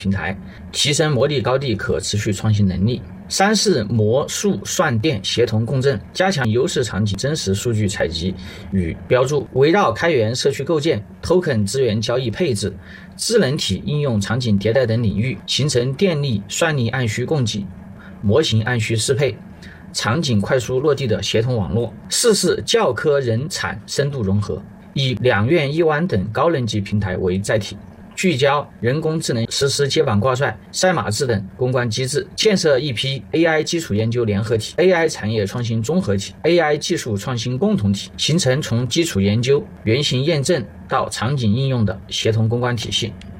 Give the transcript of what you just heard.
平台，提升模拟高地可持续创新能力。三是模数算电协同共振，加强优势场景真实数据采集与标注，围绕开源社区构建、token 资源交易配置、智能体应用场景迭代等领域，形成电力、算力按需供给、模型按需适配、场景快速落地的协同网络。四是教科人产深度融合，以两院一湾等高能级平台为载体，聚焦人工智能实施接板挂帅、赛马制等攻关机制，建设一批 AI 基础研究联合体、AI 产业创新综合体、AI 技术创新共同体，形成从基础研究、原型验证到场景应用的协同攻关体系。